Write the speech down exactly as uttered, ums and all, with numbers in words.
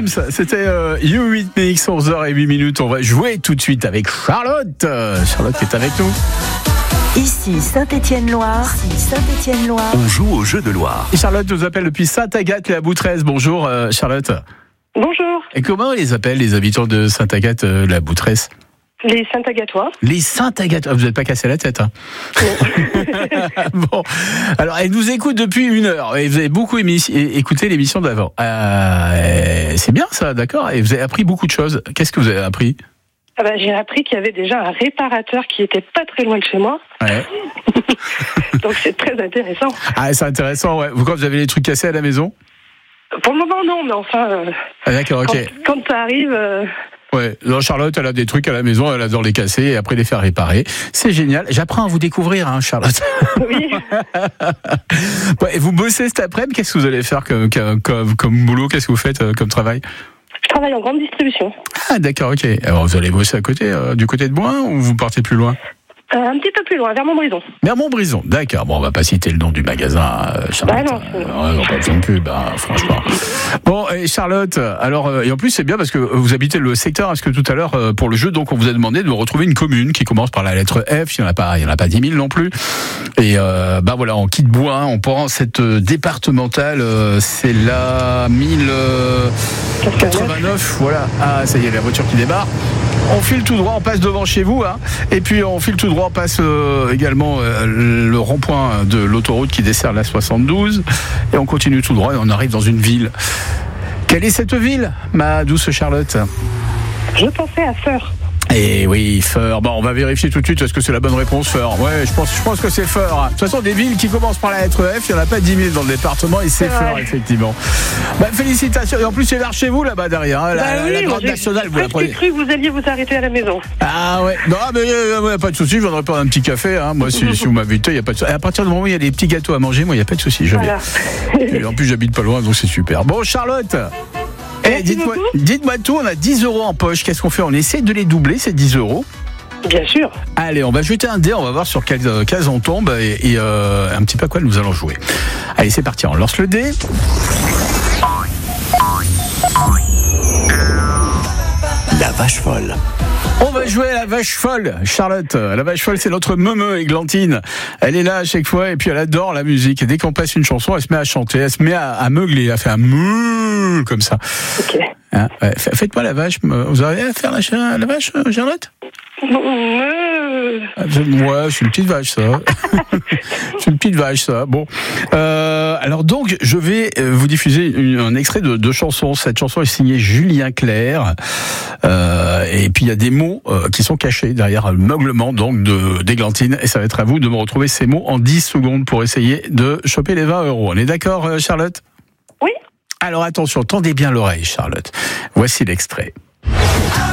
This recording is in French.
C'était euh, You With Mix, onze heures zéro huit minutes. On va jouer tout de suite avec Charlotte. Euh, Charlotte qui est avec nous. Ici Saint-Étienne-Loire. Ici Saint-Étienne-Loire. On joue au jeu de Loire. Et Charlotte nous appelle depuis Sainte-Agathe-la-Boutresse. Bonjour euh, Charlotte. Bonjour. Et comment on les appelle les habitants de Sainte-Agathe-la-Boutresse? Les Saint-Agatois. Les Saint-Agathe. Vous n'êtes pas cassé la tête, hein? Bon. Alors, elle nous écoute depuis une heure. Et vous avez beaucoup émis- écouté l'émission d'avant. Euh, c'est bien ça, d'accord? Et vous avez appris beaucoup de choses. Qu'est-ce que vous avez appris? Ah bah, j'ai appris qu'il y avait déjà un réparateur qui était pas très loin de chez moi. Ouais. Donc c'est très intéressant. Ah, c'est intéressant, ouais. Vous, quand vous avez les trucs cassés à la maison? Pour le moment, non, mais enfin, euh, Ah, d'accord, ok. quand, quand ça arrive... euh, Ouais, non, Charlotte, elle a des trucs à la maison, elle adore les casser et après les faire réparer. C'est génial. J'apprends à vous découvrir, hein, Charlotte. Oui. Ouais, et vous bossez cet après-midi, qu'est-ce que vous allez faire comme, comme, comme, comme boulot? Qu'est-ce que vous faites euh, comme travail? Je travaille en grande distribution. Ah, d'accord, ok. Alors, vous allez bosser à côté, euh, du côté de Boin, ou vous partez plus loin? Euh, un petit peu plus loin, vers Montbrison. Vers Montbrison, d'accord. Bon, on va pas citer le nom du magasin, euh, Charlotte. Bah non, c'est- Euh, ouais, pas besoin de pub, hein, franchement. Bon, et Charlotte, alors, euh, et en plus, c'est bien parce que vous habitez le secteur, parce que tout à l'heure, euh, pour le jeu, donc, on vous a demandé de retrouver une commune qui commence par la lettre F, il n'y en a pas, il y en a pas dix mille non plus. Et, euh, bah voilà, on quitte Boin, on prend cette euh, départementale, euh, c'est la mille quatre-vingt-neuf, voilà. Ah, ça y est, la voiture qui démarre. On file tout droit, on passe devant chez vous, hein. Et puis on file tout droit, on passe euh, également euh, le rond-point de l'autoroute qui dessert la soixante-douze. Et on continue tout droit et on arrive dans une ville. Quelle est cette ville, ma douce Charlotte? Je pensais à Feur. Eh oui, Feur. Bon, on va vérifier tout de suite, est-ce que c'est la bonne réponse, Feur? Ouais, je pense, je pense que c'est Feur. De toute façon, des villes qui commencent par la lettre F, il n'y en a pas dix mille dans le département et c'est C'est Feur, vrai. effectivement. Bah, félicitations. Et en plus, c'est vers chez vous, là-bas, derrière. Hein, la, Bah la- oui, la moi, grande j'ai nationale, vous la presque prenez. cru que vous alliez vous arrêter à la maison. Ah ouais, non mais euh, ouais, pas de souci, je viendrai prendre un petit café, hein. Moi si, si vous m'invitez, il y a pas de souci. À partir du moment où il y a des petits gâteaux à manger, moi il y a pas de souci, je viens. Voilà. Et en plus j'habite pas loin, donc c'est super. Bon Charlotte, eh, Merci dites-moi, beaucoup. dites-moi tout, on a dix euros en poche, qu'est-ce qu'on fait? On essaie de les doubler ces dix euros. Bien sûr. Allez, on va jeter un dé, on va voir sur quelle euh, case on tombe et, et euh, un petit peu à quoi nous allons jouer. Allez, c'est parti, on lance le dé. La vache folle. On va jouer à la vache folle, Charlotte. La vache folle, c'est notre meumeu, Églantine. Elle est là à chaque fois et puis elle adore la musique. Et dès qu'on passe une chanson, elle se met à chanter, elle se met à, à meugler, elle fait un meuh comme ça. Ok. Hein, ouais, fa- faites-moi la vache. Vous arrivez à faire la, la vache, Charlotte? Euh, Ah, c'est- Ouais, c'est une petite vache, ça. C'est une petite vache, ça. Bon. Euh, alors donc, je vais euh, vous diffuser une- un extrait de, de chanson. Cette chanson est signée Julien Clerc. Euh, et puis il y a des mots euh, qui sont cachés derrière le meuglement donc de d'Églantine. Et ça va être à vous de me retrouver ces mots en dix secondes pour essayer de choper les vingt euros. On est d'accord, euh, Charlotte? Oui. Alors attention, tendez bien l'oreille, Charlotte. Voici l'extrait.